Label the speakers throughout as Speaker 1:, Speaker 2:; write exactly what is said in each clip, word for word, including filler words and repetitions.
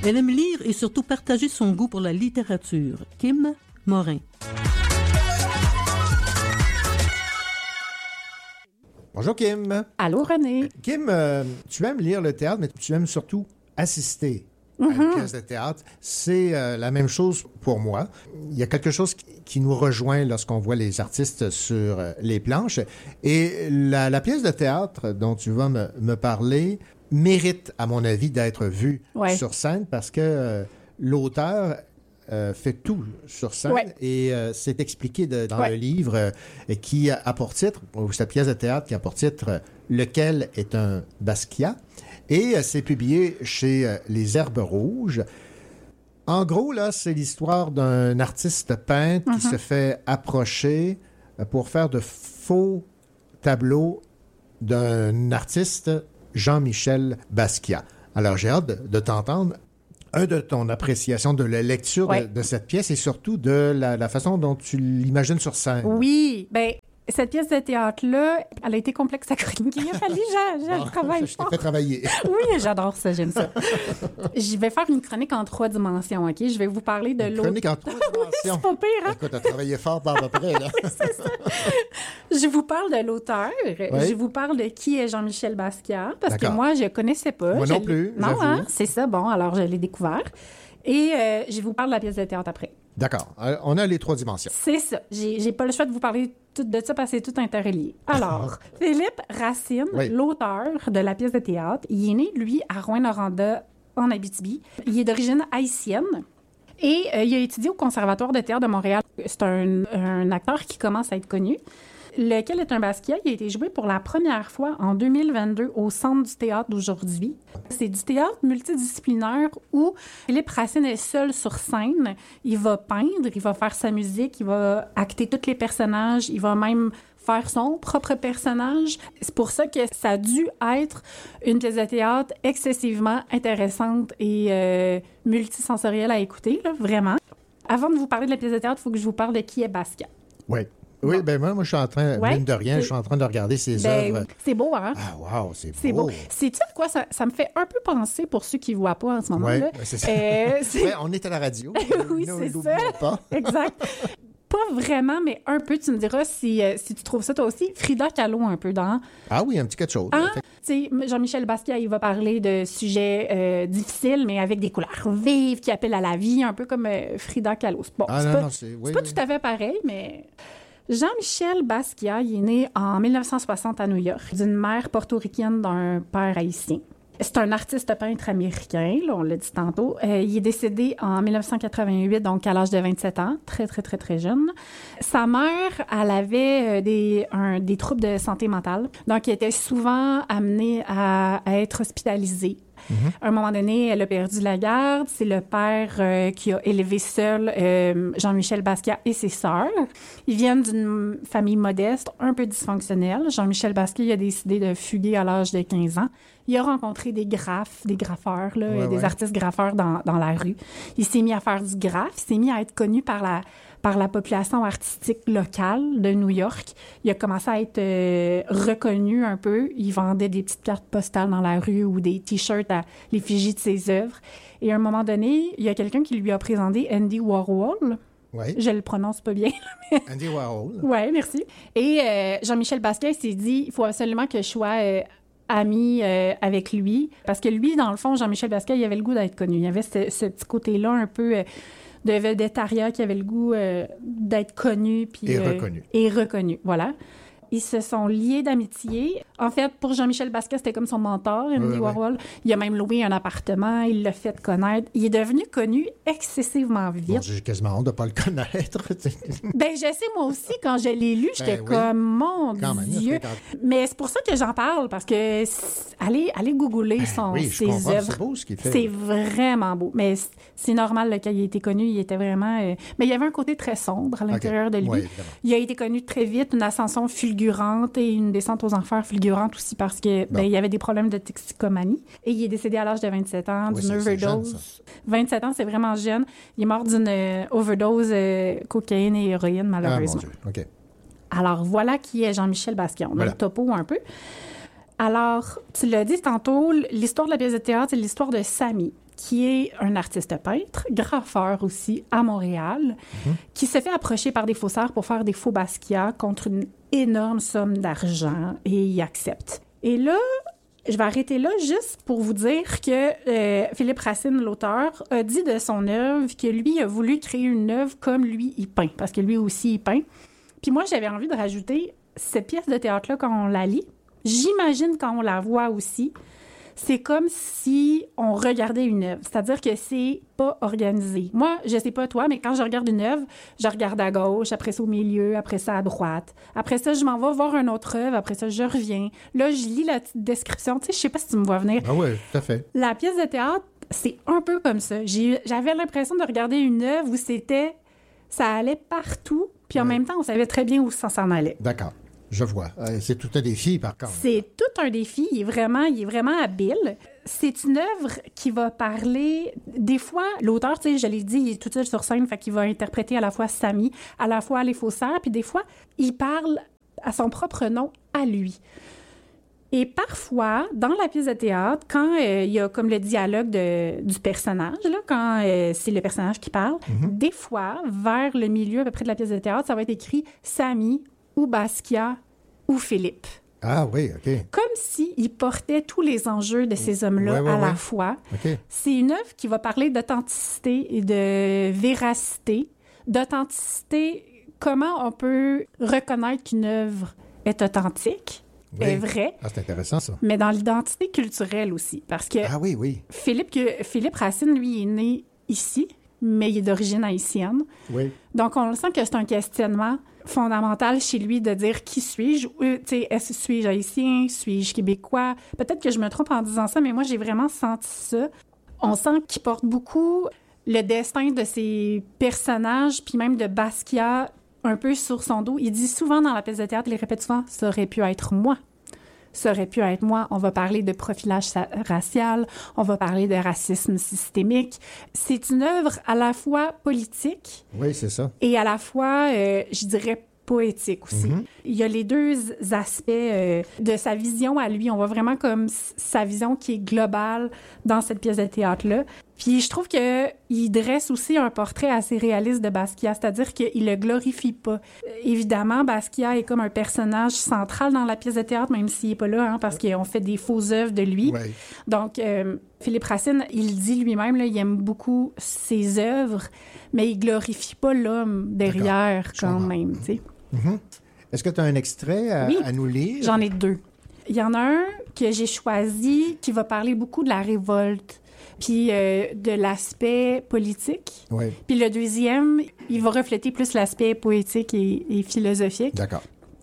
Speaker 1: Elle aime lire et surtout partager son goût pour la littérature. Kim Morin.
Speaker 2: Bonjour Kim.
Speaker 3: Allô René.
Speaker 2: Kim, euh, tu aimes lire le théâtre, mais tu aimes surtout assister à une
Speaker 3: Mhm.
Speaker 2: pièce de théâtre. C'est euh, la même chose pour moi. Il y a quelque chose qui, qui nous rejoint lorsqu'on voit les artistes sur euh, les planches. Et la, la pièce de théâtre dont tu vas me, me parler mérite, à mon avis, d'être vue
Speaker 3: Ouais.
Speaker 2: sur scène parce que euh, l'auteur euh, fait tout sur scène
Speaker 3: Ouais.
Speaker 2: et euh, c'est expliqué de- dans
Speaker 3: Ouais.
Speaker 2: le livre euh, qui a pour titre, ou sa pièce de théâtre qui a pour titre euh, « Lequel est un Basquiat ». Et euh, c'est publié chez euh, Les Herbes Rouges. En gros, là, c'est l'histoire d'un artiste peintre qui
Speaker 3: Mhm.
Speaker 2: se fait approcher euh, pour faire de faux tableaux d'un artiste, Jean-Michel Basquiat. Alors, j'ai hâte de, de t'entendre. Un, de ton appréciation de la lecture
Speaker 3: Ouais.
Speaker 2: de, de cette pièce et surtout de la, la façon dont tu l'imagines sur scène.
Speaker 3: Oui, ben cette pièce de théâtre-là, elle a été complexe à chroniquer. Il a fallu que j'a- j'a-
Speaker 2: Bon,
Speaker 3: je travaille
Speaker 2: je t'ai
Speaker 3: fort.
Speaker 2: fait travailler.
Speaker 3: Oui, j'adore ça, j'aime ça. Je vais faire une chronique en trois dimensions, OK? Je vais vous parler de
Speaker 2: Une
Speaker 3: l'autre.
Speaker 2: chronique en trois dimensions.
Speaker 3: C'est pas pire, hein?
Speaker 2: Écoute, t'as travaillé fort par après, là.
Speaker 3: Je vous parle de l'auteur.
Speaker 2: Oui.
Speaker 3: Je vous parle de qui est Jean-Michel Basquiat, parce que
Speaker 2: D'accord.
Speaker 3: moi, je connaissais pas.
Speaker 2: Moi
Speaker 3: Je
Speaker 2: non
Speaker 3: l'ai-
Speaker 2: plus,
Speaker 3: Non,
Speaker 2: j'avoue.
Speaker 3: hein? C'est ça. Bon, alors je l'ai découvert. Et euh, je vous parle de la pièce de théâtre après.
Speaker 2: D'accord. Euh, On a les trois dimensions.
Speaker 3: C'est ça. J'ai j'ai pas le choix de vous parler tout de ça parce que c'est tout interrelié. Alors, Philippe Racine,
Speaker 2: Oui.
Speaker 3: l'auteur de la pièce de théâtre, il est né, lui, à Rouyn-Noranda, en Abitibi. Il est d'origine haïtienne. Et euh, il a étudié au Conservatoire de théâtre de Montréal. C'est un, un acteur qui commence à être connu. Lequel est un Basquiat? Il a été joué pour la première fois en deux mille vingt-deux au Centre du théâtre d'aujourd'hui. C'est du théâtre multidisciplinaire où Philippe Racine est seul sur scène. Il va peindre, il va faire sa musique, il va acter tous les personnages, il va même faire son propre personnage. C'est pour ça que ça a dû être une pièce de théâtre excessivement intéressante et euh, multisensorielle à écouter, là, vraiment. Avant de vous parler de la pièce de théâtre, il faut que je vous parle de qui est Basquiat.
Speaker 2: Oui. Oui, ben moi, moi, je suis en train,
Speaker 3: Ouais.
Speaker 2: mine de rien, je suis en train de regarder ses
Speaker 3: Ben,
Speaker 2: œuvres.
Speaker 3: c'est beau, hein?
Speaker 2: Ah, wow, c'est beau.
Speaker 3: C'est beau. Sais-tu à quoi ça, ça me fait un peu penser pour ceux qui ne voient pas en ce
Speaker 2: Oui,
Speaker 3: moment-là?
Speaker 2: c'est ça.
Speaker 3: Euh, c'est-
Speaker 2: Ouais, on est à la radio.
Speaker 3: Oui,
Speaker 2: Ne
Speaker 3: c'est
Speaker 2: l'oublions
Speaker 3: ça.
Speaker 2: pas.
Speaker 3: Exact. Pas vraiment, mais un peu. Tu me diras si, euh, si tu trouves ça toi aussi. Frida Kahlo, un peu dans.
Speaker 2: Ah oui, un petit quelque chose.
Speaker 3: Hein?
Speaker 2: Fait-
Speaker 3: Tu sais, Jean-Michel Basquiat, il va parler de sujets euh, difficiles, mais avec des couleurs vives qui appellent à la vie, un peu comme euh, Frida Kahlo. C'est bon,
Speaker 2: Ah
Speaker 3: c'est
Speaker 2: non,
Speaker 3: pas,
Speaker 2: non, c'est... Oui,
Speaker 3: c'est pas
Speaker 2: oui.
Speaker 3: tout à fait pareil, mais... Jean-Michel Basquiat, il est né en mille neuf cent soixante à New York, d'une mère portoricaine d'un père haïtien. C'est un artiste peintre américain, là, on l'a dit tantôt. Euh, il est décédé en mille neuf cent quatre-vingt-huit, donc à l'âge de vingt-sept ans, très, très, très, très jeune. Sa mère, elle avait euh, des, un- des troubles de santé mentale, donc elle était souvent amenée à, à être hospitalisée. À un moment donné, elle a perdu la garde. C'est le père euh, qui a élevé seul euh, Jean-Michel Basquiat et ses sœurs. Ils viennent d'une famille modeste, un peu dysfonctionnelle. Jean-Michel Basquiat il a décidé de fuguer à l'âge de quinze ans. Il a rencontré des graphes, des graffeurs, là,
Speaker 2: Ouais,
Speaker 3: des
Speaker 2: ouais.
Speaker 3: artistes graffeurs dans, dans la rue. Il s'est mis à faire du graphe. Il s'est mis à être connu par la, par la population artistique locale de New York. Il a commencé à être euh, reconnu un peu. Il vendait des petites cartes postales dans la rue ou des T-shirts à l'effigie de ses œuvres. Et à un moment donné, il y a quelqu'un qui lui a présenté Andy Warhol.
Speaker 2: Oui,
Speaker 3: Je le prononce pas bien.
Speaker 2: Andy Warhol.
Speaker 3: Oui, merci. Et euh, Jean-Michel Basquiat s'est dit, il faut absolument que je sois euh, ami euh, avec lui. Parce que lui, dans le fond, Jean-Michel Basquiat, il avait le goût d'être connu. Il y avait ce, ce petit côté-là un peu... euh, de vedettariat qui avait le goût euh, d'être connu. Puis,
Speaker 2: Et
Speaker 3: euh,
Speaker 2: reconnu.
Speaker 3: Et reconnu, voilà. Ils se sont liés d'amitié. En fait, pour Jean-Michel Basquiat, c'était comme son mentor, Andy
Speaker 2: Ouais, ouais.
Speaker 3: Warhol. Il a même loué un appartement, il l'a fait connaître. Il est devenu connu excessivement vite.
Speaker 2: Bon, j'ai quasiment honte de ne pas le connaître.
Speaker 3: Ben, je sais, moi aussi, quand je l'ai lu, j'étais
Speaker 2: Ben oui.
Speaker 3: comme, mon
Speaker 2: Quand même,
Speaker 3: Dieu.
Speaker 2: quand-
Speaker 3: Mais c'est pour ça que j'en parle, parce que c- allez, allez googler son,
Speaker 2: oui, je
Speaker 3: ses
Speaker 2: comprends.
Speaker 3: œuvres.
Speaker 2: C'est beau ce qu'il fait.
Speaker 3: C'est vraiment beau. Mais c- c'est normal, là, quand il a été connu, il était vraiment... euh, Mais il y avait un côté très sombre à l'intérieur
Speaker 2: Ok.
Speaker 3: de lui.
Speaker 2: Oui, évidemment.
Speaker 3: Il a été connu très vite, une ascension fulgurante et une descente aux enfers fulgurante aussi parce que ben,
Speaker 2: Bon.
Speaker 3: il y avait des problèmes de toxicomanie. Et il est décédé à l'âge de vingt-sept ans
Speaker 2: Oui,
Speaker 3: d'une
Speaker 2: c'est- c'est jeune,
Speaker 3: overdose. vingt-sept ans, c'est vraiment jeune. Il est mort d'une euh, overdose euh, cocaïne et héroïne,
Speaker 2: Ah, mon
Speaker 3: malheureusement.
Speaker 2: Dieu. OK.
Speaker 3: Alors, voilà qui est Jean-Michel Basquiat. On a
Speaker 2: Voilà.
Speaker 3: le topo un peu. Alors, tu l'as dit tantôt, l'histoire de la pièce de théâtre, c'est l'histoire de Samy, qui est un artiste peintre, graffeur aussi, à Montréal, mm-hmm. qui se fait approcher par des faussaires pour faire des faux Basquiat contre une énorme somme d'argent, et il accepte. Et là, je vais arrêter là juste pour vous dire que euh, Philippe Racine, l'auteur, a dit de son œuvre que lui a voulu créer une œuvre comme lui, il peint, parce que lui aussi, il peint. Puis moi, j'avais envie de rajouter, cette pièce de théâtre-là, quand on la lit, j'imagine quand on la voit aussi, c'est comme si on regardait une œuvre. C'est-à-dire que c'est pas organisé. Moi, je sais pas toi, mais quand je regarde une œuvre, je regarde à gauche, après ça au milieu, après ça à droite. Après ça, je m'en vais voir une autre œuvre, après ça, je reviens. Là, je lis la petite description. Tu sais, je sais pas si tu me vois venir.
Speaker 2: Ah oui, tout à fait.
Speaker 3: La pièce de théâtre, c'est un peu comme ça. J'ai, j'avais l'impression de regarder une œuvre où c'était... Ça allait partout, puis en ouais. même temps, on savait très bien où ça s'en allait.
Speaker 2: D'accord. Je vois. Euh, c'est tout un défi, par contre.
Speaker 3: C'est tout un défi. Il est vraiment, il est vraiment habile. C'est une œuvre qui va parler... Des fois, l'auteur, tu sais, je l'ai dit, il est tout seul sur scène, fait qu'il va interpréter à la fois Samy, à la fois les faussaires, puis des fois, il parle à son propre nom, à lui. Et parfois, dans la pièce de théâtre, quand euh, il y a comme le dialogue de, du personnage, là, quand euh, c'est le personnage qui parle, mm-hmm. des fois, vers le milieu à peu près de la pièce de théâtre, ça va être écrit Samy ou Basquiat ou Philippe.
Speaker 2: Ah oui, OK.
Speaker 3: Comme s'il portait tous les enjeux de ces hommes-là
Speaker 2: ouais, ouais,
Speaker 3: à
Speaker 2: ouais.
Speaker 3: la fois.
Speaker 2: Okay.
Speaker 3: C'est une œuvre qui va parler d'authenticité et de véracité. D'authenticité, comment on peut reconnaître qu'une œuvre est authentique, oui. est vraie.
Speaker 2: Ah, c'est intéressant, ça.
Speaker 3: Mais dans l'identité culturelle aussi. Parce que
Speaker 2: ah oui, oui.
Speaker 3: Philippe, que, Philippe Racine, lui, est né ici, mais il est d'origine haïtienne.
Speaker 2: Oui.
Speaker 3: Donc, on le sent que c'est un questionnement fondamental chez lui de dire qui suis-je? Tu sais, est-ce suis-je haïtien? Suis-je québécois? Peut-être que je me trompe en disant ça, mais moi, j'ai vraiment senti ça. On sent qu'il porte beaucoup le destin de ses personnages, puis même de Basquiat, un peu sur son dos. Il dit souvent dans la pièce de théâtre, il répète souvent « ça aurait pu être moi ». Ça aurait pu être moi. On va parler de profilage racial, on va parler de racisme systémique. C'est une œuvre à la fois politique.
Speaker 2: Oui, c'est ça.
Speaker 3: Et à la fois, euh, je dirais, poétique aussi. Mm-hmm. Il y a les deux aspects euh, de sa vision à lui. On voit vraiment comme sa vision qui est globale dans cette pièce de théâtre-là. Puis je trouve qu'il dresse aussi un portrait assez réaliste de Basquiat, c'est-à-dire qu'il le glorifie pas. Évidemment, Basquiat est comme un personnage central dans la pièce de théâtre, même s'il n'est pas là, hein, parce qu'on fait des fausses œuvres de lui.
Speaker 2: Ouais. Donc,
Speaker 3: euh, Philippe Racine, il dit lui-même, là, il aime beaucoup ses œuvres, mais il glorifie pas l'homme derrière quand même, tu sais.
Speaker 2: Mm-hmm. Est-ce que tu as un extrait à,
Speaker 3: oui,
Speaker 2: à nous lire?
Speaker 3: J'en ai deux. Il y en a un que j'ai choisi qui va parler beaucoup de la révolte, puis euh, de l'aspect politique.
Speaker 2: Oui.
Speaker 3: Puis le deuxième, il va refléter plus l'aspect poétique et, et philosophique.
Speaker 2: D'accord.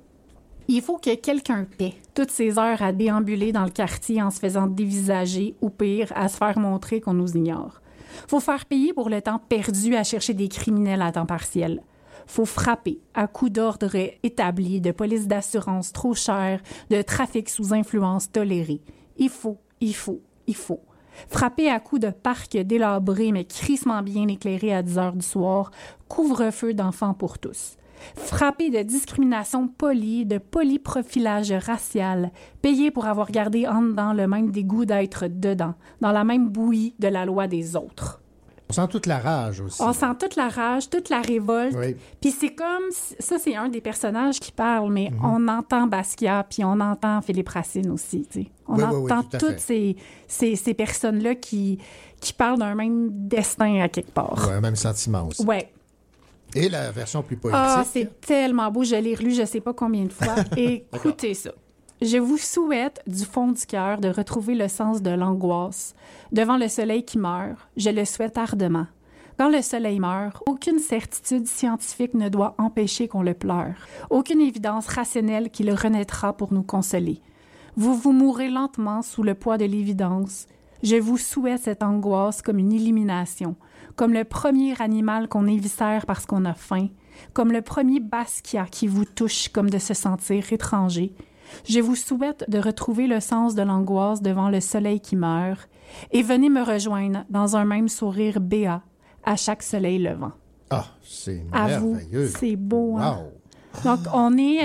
Speaker 3: Il faut que quelqu'un paie toutes ces heures à déambuler dans le quartier en se faisant dévisager ou pire, à se faire montrer qu'on nous ignore. Faut faire payer pour le temps perdu à chercher des criminels à temps partiel. Faut frapper à coups d'ordre établis, de police d'assurance trop chère, de trafic sous influence toléré. Il faut, il faut, il faut. Frapper à coups de parcs délabrés mais crissement bien éclairés à dix heures du soir, couvre-feu d'enfants pour tous. Frapper de discrimination polie, de polyprofilage racial, payer pour avoir gardé en dedans le même dégoût d'être dedans, dans la même bouillie de la loi des autres.
Speaker 2: On sent toute la rage aussi.
Speaker 3: On sent toute la rage, toute la révolte.
Speaker 2: Oui.
Speaker 3: Puis c'est comme... Ça, c'est un des personnages qui parle, mais mm-hmm. on entend Basquiat, puis on entend Philippe Racine aussi, tu sais. On
Speaker 2: oui,
Speaker 3: entend
Speaker 2: oui, oui, tout
Speaker 3: toutes ces, ces, ces personnes-là qui, qui parlent d'un même destin à quelque part.
Speaker 2: Oui, un même sentiment aussi.
Speaker 3: Oui.
Speaker 2: Et la version plus poétique.
Speaker 3: Ah, c'est tellement beau. Je l'ai relu je ne sais pas combien de fois. Écoutez ça. Je vous souhaite du fond du cœur de retrouver le sens de l'angoisse. Devant le soleil qui meurt, je le souhaite ardemment. Quand le soleil meurt, aucune certitude scientifique ne doit empêcher qu'on le pleure. Aucune évidence rationnelle qu'il renaîtra pour nous consoler. Vous vous mourrez lentement sous le poids de l'évidence. Je vous souhaite cette angoisse comme une élimination, comme le premier animal qu'on éviscère parce qu'on a faim, comme le premier Basquiat qui vous touche comme de se sentir étranger. Je vous souhaite de retrouver le sens de l'angoisse devant le soleil qui meurt et venez me rejoindre dans un même sourire béat à chaque soleil levant.
Speaker 2: Ah, c'est
Speaker 3: à
Speaker 2: merveilleux.
Speaker 3: Vous, c'est beau, hein?
Speaker 2: Wow.
Speaker 3: Donc, on est...
Speaker 2: Okay.
Speaker 3: Euh,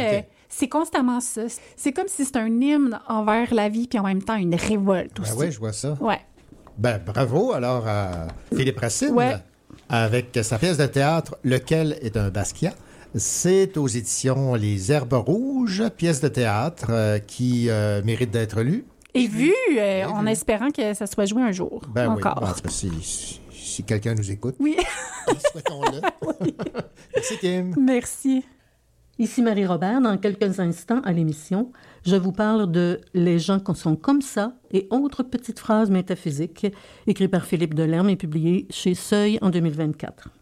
Speaker 3: C'est constamment ça. C'est comme si c'était un hymne envers la vie, puis en même temps une révolte
Speaker 2: Ben
Speaker 3: aussi.
Speaker 2: oui, je vois ça.
Speaker 3: Ouais.
Speaker 2: Ben, bravo alors à Philippe Racine,
Speaker 3: Ouais.
Speaker 2: avec sa pièce de théâtre « Lequel est un Basquiat ». C'est aux éditions Les Herbes Rouges, pièce de théâtre euh, qui euh, mérite d'être lue.
Speaker 3: Et vu, euh,
Speaker 2: Et
Speaker 3: en
Speaker 2: vu.
Speaker 3: espérant que ça soit joué un jour.
Speaker 2: Ben
Speaker 3: encore.
Speaker 2: oui, en tout cas, si, si, si quelqu'un nous écoute,
Speaker 3: Oui.
Speaker 2: souhaitons-le. Merci, Kim.
Speaker 3: Merci.
Speaker 1: Ici Marie-Robert, dans quelques instants à l'émission, je vous parle de « Les gens sont comme ça » et autres petites phrases métaphysiques, écrit par Philippe Delerme et publié chez Seuil en deux mille vingt-quatre.